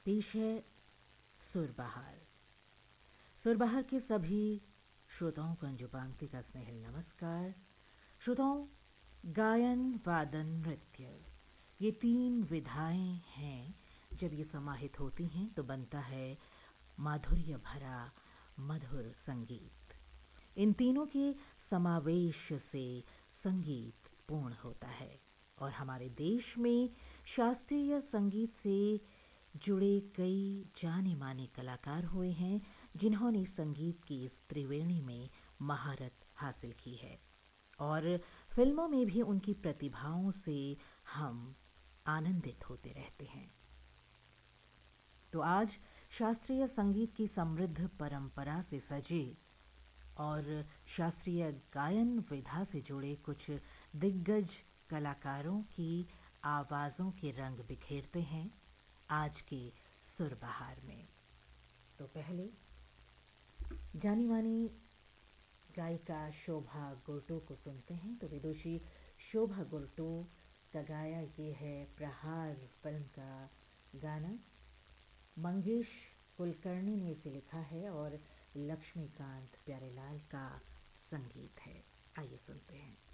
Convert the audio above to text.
पेश है सुरबहार। सुरबहार के सभी श्रोताओं को अंजू पांगती का स्नेहिल नमस्कार। श्रोताओं, गायन, वादन, नृत्य, ये 3 विधाएं हैं। जब ये समाहित होती हैं तो बनता है माधुर्य भरा मधुर संगीत। इन तीनों के समावेश से संगीत पूर्ण होता है और हमारे देश में शास्त्रीय संगीत से जुड़े कई जाने माने कलाकार हुए हैं जिन्होंने संगीत की इस त्रिवेणी में महारत हासिल की है और फिल्मों में भी उनकी प्रतिभाओं से हम आनंदित होते रहते हैं। तो आज शास्त्रीय संगीत की समृद्ध परंपरा से सजे और शास्त्रीय गायन विधा से जुड़े कुछ दिग्गज कलाकारों की आवाज़ों के रंग बिखेरते हैं आज के सुरबहार में। तो पहले जानी मानी गायिका शोभा गुरटो को सुनते हैं। तो विदुषी शोभा गुरटो का गाया ये है प्रहार फिल्म का गाना। मंगेश कुलकर्णी ने इसे लिखा है और लक्ष्मीकांत प्यारेलाल का संगीत है। आइए सुनते हैं।